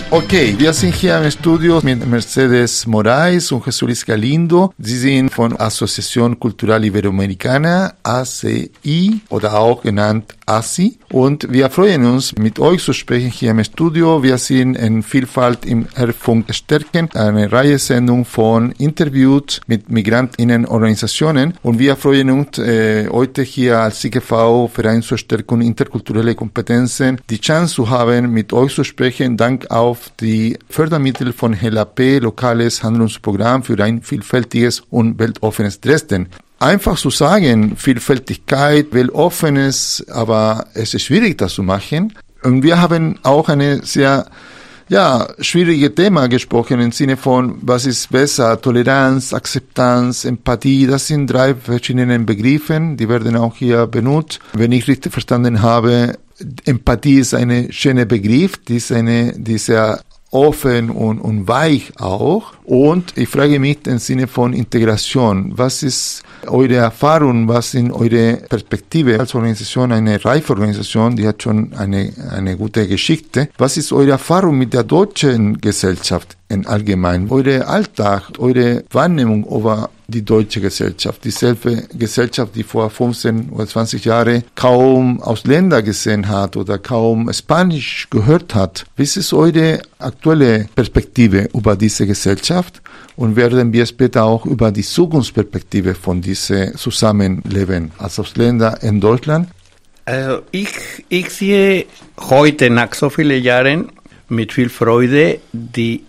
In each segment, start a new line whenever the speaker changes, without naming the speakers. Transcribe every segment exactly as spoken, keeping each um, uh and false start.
Okay, wir sind hier im Studio mit Mercedes Moraes und Jesús Galindo. Sie sind von Asociación Cultural Iberoamericana, A C I, oder auch genannt A S I. Und wir freuen uns, mit euch zu sprechen hier im Studio. Wir sind in Vielfalt im Hörfunk stärken, eine Reihe Sendung von Interviews mit Migrantinnenorganisationen. Und wir freuen uns, äh, heute hier als I G V, Verein zur Stärkung interkultureller Kompetenzen, die Chance zu haben, mit euch zu sprechen, dank auf die Fördermittel von H L A P, lokales Handlungsprogramm für ein vielfältiges und weltoffenes Dresden. Einfach zu sagen, Vielfältigkeit, weltoffenes, aber es ist schwierig, das zu machen. Und wir haben auch eine sehr, ja, schwierige Thema gesprochen im Sinne von, was ist besser, Toleranz, Akzeptanz, Empathie, das sind drei verschiedene Begriffe, die werden auch hier benutzt. Wenn ich richtig verstanden habe, Empathie ist ein schöner Begriff, die ist eine, die ist sehr offen und, und weich auch. Und ich frage mich im Sinne von Integration, was ist eure Erfahrung, was sind eure Perspektive als Organisation, eine reife Organisation, die hat schon eine, eine gute Geschichte. Was ist eure Erfahrung mit der deutschen Gesellschaft im Allgemeinen? Eure Alltag, eure Wahrnehmung über die deutsche Gesellschaft, dieselbe Gesellschaft, die vor fünfzehn oder zwanzig Jahren kaum Ausländer gesehen hat oder kaum Spanisch gehört hat. Wie ist eure aktuelle Perspektive über diese Gesellschaft? Und werden wir später auch über die Zukunftsperspektive von diesem Zusammenleben als Ausländer in Deutschland?
Also ich, ich sehe heute nach so vielen Jahren mit viel Freude die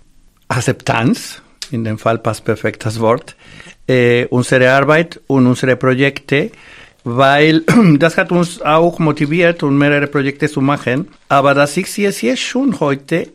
Akzeptanz, in dem Fall passt perfekt das Wort, äh, unsere Arbeit und unsere Projekte, weil das hat uns auch motiviert, um mehrere Projekte zu machen. Aber das ich sehe jetzt schon heute,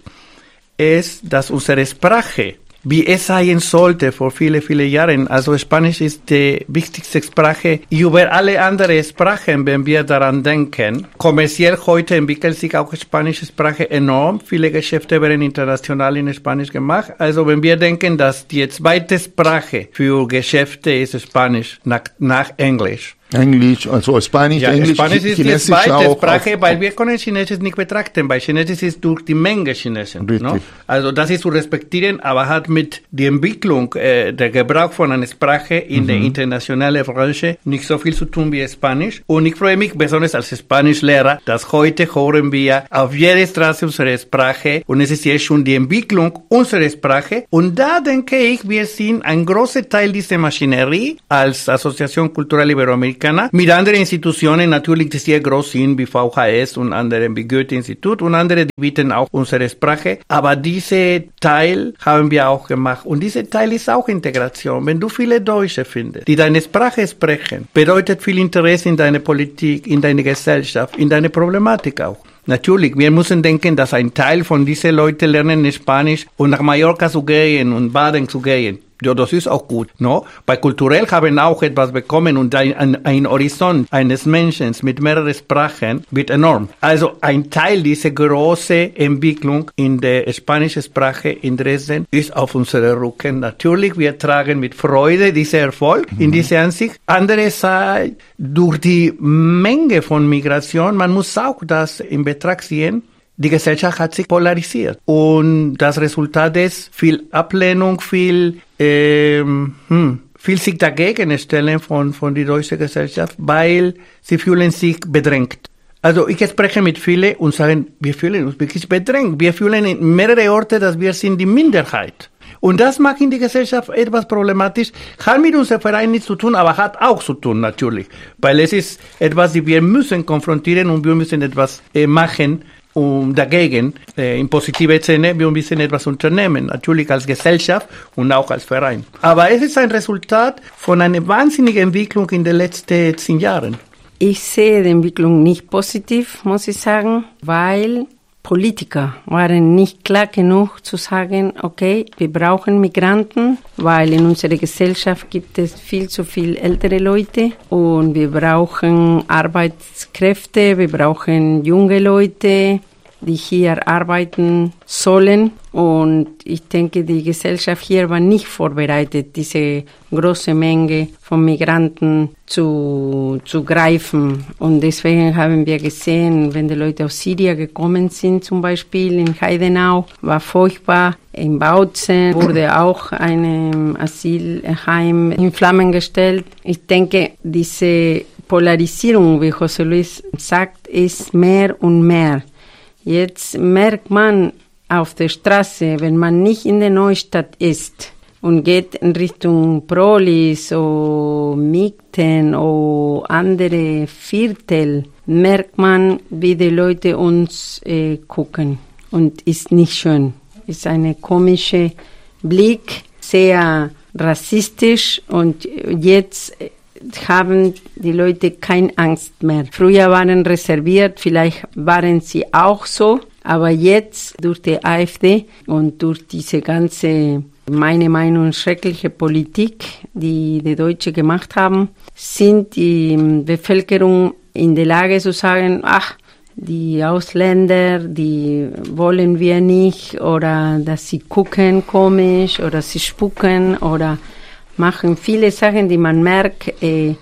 ist, dass unsere Sprache, wie es sein sollte vor viele, viele Jahren, also Spanisch ist die wichtigste Sprache über alle anderen Sprachen, wenn wir daran denken. Kommerziell heute entwickelt sich auch spanische Sprache enorm. Viele Geschäfte werden international in Spanisch gemacht. Also wenn wir denken, dass die zweite Sprache für Geschäfte ist Spanisch nach, nach Englisch.
Englisch, also Spanisch,
ja,
Englisch,
Spanisch ist
Chinesisch
die zweite
auch,
Sprache,
auch,
weil
auch.
wir können Chinesisch nicht betrachten, weil Chinesisch ist durch die Menge Chinesen. No? Also das ist zu respektieren, aber hat mit der Entwicklung, äh, der Gebrauch von einer Sprache in mhm. der internationalen Branche nicht so viel zu tun wie Spanisch. Und ich freue mich besonders als Spanischlehrer, dass heute hören wir auf jeder Straße unsere Sprache und es ist jetzt schon die Entwicklung unserer Sprache. Und da denke ich, wir sind ein großer Teil dieser Maschinerie als Asociación Cultural Iberoamericana mit anderen Institutionen natürlich, die sehr groß sind, wie V H S und andere wie Goethe-Institut und andere, die bieten auch unsere Sprache. Aber diese Teil haben wir auch gemacht. Und dieser Teil ist auch Integration. Wenn du viele Deutsche findest, die deine Sprache sprechen, bedeutet viel Interesse in deine Politik, in deine Gesellschaft, in deine Problematik auch. Natürlich, wir müssen denken, dass ein Teil von diesen Leuten lernen Spanisch und nach Mallorca zu gehen und Baden zu gehen. Ja, das ist auch gut, no? Bei kulturell haben auch etwas bekommen und ein, ein, ein Horizont eines Menschen mit mehreren Sprachen wird enorm. Also ein Teil dieser großen Entwicklung in der spanischen Sprache in Dresden ist auf unserem Rücken. Natürlich, wir tragen mit Freude diesen Erfolg mhm. in dieser Ansicht. Andererseits, durch die Menge von Migration, man muss auch das in Betracht ziehen, die Gesellschaft hat sich polarisiert und das Resultat ist viel Ablehnung, viel, ähm, hm, viel sich dagegen stellen von, von der deutschen Gesellschaft, weil sie fühlen sich bedrängt. Also ich spreche mit vielen und sagen, wir fühlen uns wirklich bedrängt. Wir fühlen in mehreren Orten, dass wir sind die Minderheit. Und das macht in der Gesellschaft etwas problematisch. Hat mit unserem Verein nichts zu tun, aber hat auch zu tun natürlich. Weil es ist etwas, das wir müssen konfrontieren und wir müssen etwas äh, machen, um dagegen, äh, in positiver Sinne, wir müssen etwas unternehmen, natürlich als Gesellschaft und auch als Verein. Aber es ist ein Resultat von einer wahnsinnigen Entwicklung in den letzten zehn Jahren.
Ich sehe die Entwicklung nicht positiv, muss ich sagen, weil Politiker waren nicht klar genug zu sagen, okay, wir brauchen Migranten, weil in unserer Gesellschaft gibt es viel zu viel ältere Leute und wir brauchen Arbeitskräfte, wir brauchen junge Leute die hier arbeiten sollen. Und ich denke, die Gesellschaft hier war nicht vorbereitet, diese große Menge von Migranten zu, zu greifen. Und deswegen haben wir gesehen, wenn die Leute aus Syrien gekommen sind, zum Beispiel in Heidenau, war furchtbar. In Bautzen wurde auch ein Asylheim in Flammen gestellt. Ich denke, diese Polarisierung, wie José Luis sagt, ist mehr und mehr. Jetzt merkt man auf der Straße, wenn man nicht in der Neustadt ist und geht in Richtung Prolis oder Migten oder andere Viertel, merkt man, wie die Leute uns äh, gucken. Und ist nicht schön. Ist eine komische Blick, sehr rassistisch, und jetzt haben die Leute keine Angst mehr. Früher waren reserviert, vielleicht waren sie auch so, aber jetzt durch die AfD und durch diese ganze, meine Meinung, schreckliche Politik, die die Deutschen gemacht haben, sind die Bevölkerung in der Lage zu sagen, ach, die Ausländer, die wollen wir nicht, oder dass sie gucken komisch oder sie spucken oder machen viele Sachen, die man merkt, äh,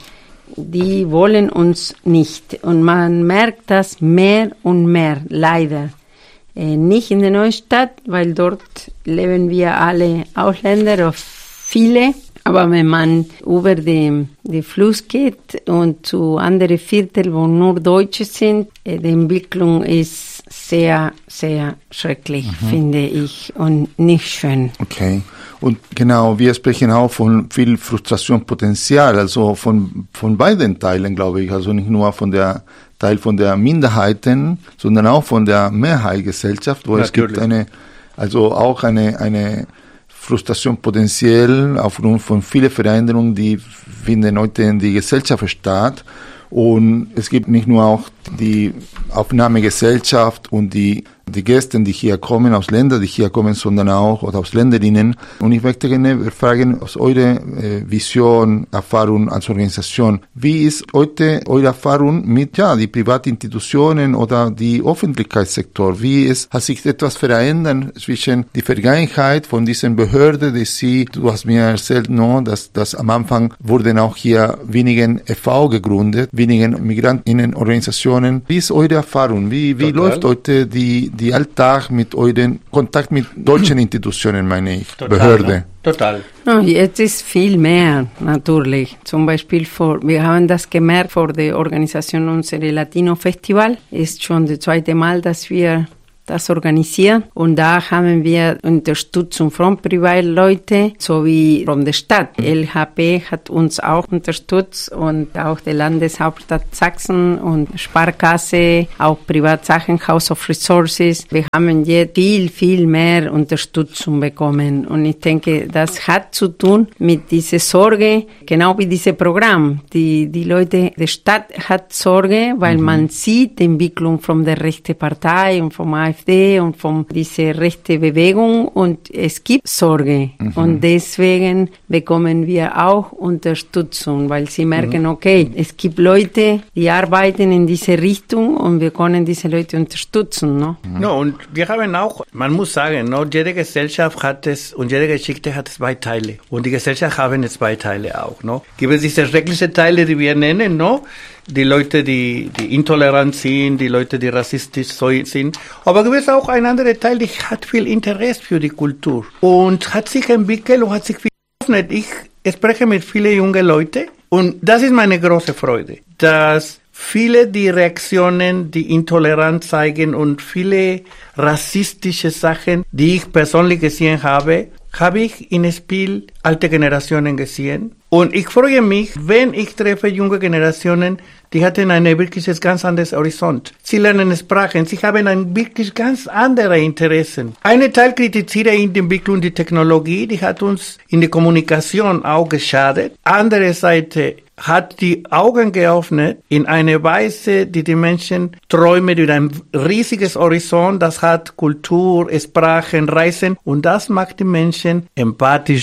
die wollen uns nicht. Und man merkt das mehr und mehr, leider. Äh, nicht in der Neustadt, weil dort leben wir alle Ausländer, oder viele. Aber wenn man über den, den Fluss geht und zu anderen Vierteln, wo nur Deutsche sind, äh, die Entwicklung ist sehr, sehr schrecklich, mhm. finde ich, und nicht schön.
Okay. Und genau, wir sprechen auch von viel Frustrationspotenzial, also von, von beiden Teilen, glaube ich, also nicht nur von der Teil von der Minderheiten, sondern auch von der Mehrheitsgesellschaft, wo Natürlich. Es gibt eine, also auch eine, eine Frustration potenziell aufgrund von vielen Veränderungen, die finden heute in die Gesellschaft statt. Und es gibt nicht nur auch die Aufnahmegesellschaft und die, die Gäste, die hier kommen, aus Ländern, die hier kommen, sondern auch oder aus Länderinnen. Und ich möchte gerne fragen, aus eurer äh, Vision, Erfahrung als Organisation, wie ist heute eure Erfahrung mit ja die privaten Institutionen oder die Öffentlichkeitssektor? Wie ist, hat sich etwas verändert zwischen die Vergangenheit von diesen Behörden, die sie, du hast mir erzählt, no, dass, dass am Anfang wurden auch hier wenigen E V gegründet, wenigen Migrantinnenorganisationen. Wie ist eure Erfahrung? Wie, wie läuft heute die, die Alltag mit euren Kontakt mit deutschen Institutionen, meine ich, Total, Behörde?
Ne? Total.
No, jetzt ist viel mehr, natürlich. Zum Beispiel, vor, wir haben das gemerkt vor der Organisation unseres Latino-Festival. Ist schon das zweite Mal, dass wir das organisieren. Und da haben wir Unterstützung von Privatleuten sowie von der Stadt. L H P hat uns auch unterstützt und auch die Landeshauptstadt Sachsen und Sparkasse, auch Privatsachen, House of Resources. Wir haben jetzt viel, viel mehr Unterstützung bekommen. Und ich denke, das hat zu tun mit dieser Sorge, genau wie dieses Programm. Die, die Leute, die Stadt hat Sorge, weil mhm. man sieht die Entwicklung von der rechten Partei und vom AfD und von dieser rechten Bewegung, und es gibt Sorge. Mhm. Und deswegen bekommen wir auch Unterstützung, weil sie merken, okay, es gibt Leute, die arbeiten in diese Richtung und wir können diese Leute unterstützen. No?
Mhm. No, und wir haben auch, man muss sagen, no, jede Gesellschaft hat es und jede Geschichte hat zwei Teile. Und die Gesellschaft haben zwei Teile auch. No? Gibt es diese schrecklichen Teile, die wir nennen, no? Die Leute, die, die intolerant sind, die Leute, die rassistisch sind. Aber gibt es auch ein anderer Teil, der hat viel Interesse für die Kultur und hat sich entwickelt und hat sich viel geöffnet. Ich spreche mit vielen jungen Leuten und das ist meine große Freude, dass viele die Reaktionen, die Intoleranz zeigen und viele rassistische Sachen, die ich persönlich gesehen habe, habe ich in Spiel alte Generationen gesehen. Und ich freue mich, wenn ich treffe junge Generationen, die hatten ein wirklich ganz anderes Horizont. Sie lernen Sprachen, sie haben ein wirklich ganz andere Interessen. Eine Teil kritisiere in der Entwicklung die Technologie, die hat uns in der Kommunikation auch geschadet. Andere Seite hat die Augen geöffnet in eine Weise, die die Menschen träumen über ein riesiges Horizont, das hat Kultur, Sprachen, Reisen, und das macht die Menschen empathischer,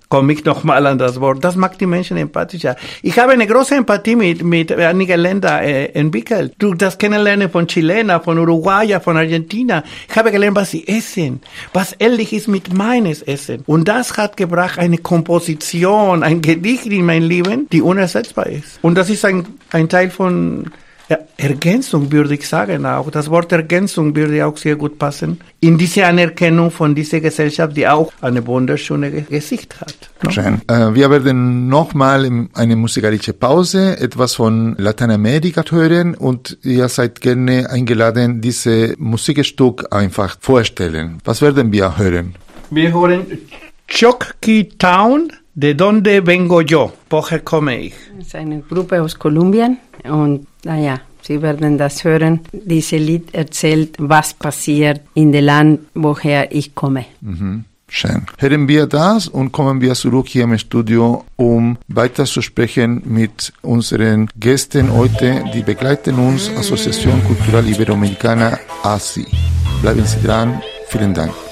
komme ich nochmal an das Wort. Das macht die Menschen empathischer. Ich habe eine große Empathie mit, mit einigen Ländern äh, entwickelt. Durch das Kennenlernen von Chilena, von Uruguayer, von Argentina. Ich habe gelernt, was sie essen, was ähnlich ist mit meines Essen. Und das hat gebracht eine Komposition, ein Gedicht in mein Leben, die unersetzbar ist. Und das ist ein, ein Teil von ja, Ergänzung, würde ich sagen auch. Das Wort Ergänzung würde auch sehr gut passen. In diese Anerkennung von dieser Gesellschaft, die auch eine wunderschöne Gesicht hat. No?
Schön. Äh, wir werden nochmal eine musikalische Pause, etwas von Lateinamerika hören und ihr seid gerne eingeladen, diese Musikstück einfach vorstellen. Was werden wir hören?
Wir hören Chocqui Town, de donde vengo yo, woher komme ich?
Das ist eine Gruppe aus Kolumbien und naja, Sie werden das hören. Dieses Lied erzählt, was passiert in dem Land, woher ich komme.
Mhm. Schön. Hören wir das und kommen wir zurück hier im Studio, um weiter zu sprechen mit unseren Gästen heute, die begleiten uns, Asociación Cultural Iberoamericana A S I. Bleiben Sie dran. Vielen Dank.